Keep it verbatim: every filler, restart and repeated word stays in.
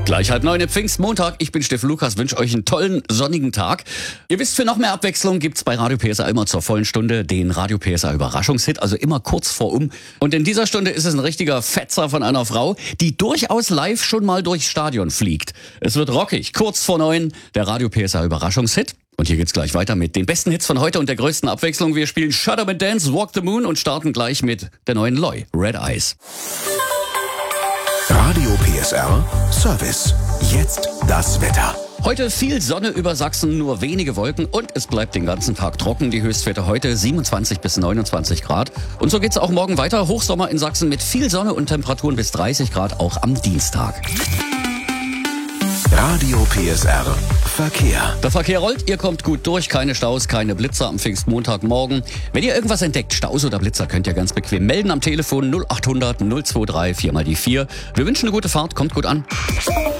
Gleich halb neun, Pfingstmontag. Ich bin Steffen Lukas, wünsche euch einen tollen, sonnigen Tag. Ihr wisst, für noch mehr Abwechslung gibt's bei Radio P S A immer zur vollen Stunde den Radio P S A Überraschungshit, also immer kurz vor um. Und in dieser Stunde ist es ein richtiger Fetzer von einer Frau, die durchaus live schon mal durchs Stadion fliegt. Es wird rockig. Kurz vor neun, der Radio P S A Überraschungshit. Und hier geht's gleich weiter mit den besten Hits von heute und der größten Abwechslung. Wir spielen Shut Up and Dance, Walk the Moon und starten gleich mit der neuen Loi, Red Eyes. Radio P S R Service. Jetzt das Wetter. Heute viel Sonne über Sachsen, nur wenige Wolken und es bleibt den ganzen Tag trocken. Die Höchstwerte heute siebenundzwanzig bis neunundzwanzig Grad. Und so geht's auch morgen weiter. Hochsommer in Sachsen mit viel Sonne und Temperaturen bis dreißig Grad auch am Dienstag. Radio P S R Verkehr. Der Verkehr rollt, ihr kommt gut durch, keine Staus, keine Blitzer am Pfingstmontagmorgen. Wenn ihr irgendwas entdeckt, Staus oder Blitzer, könnt ihr ganz bequem melden am Telefon null acht hundert null zwei drei vier mal die vier. Wir wünschen eine gute Fahrt, kommt gut an.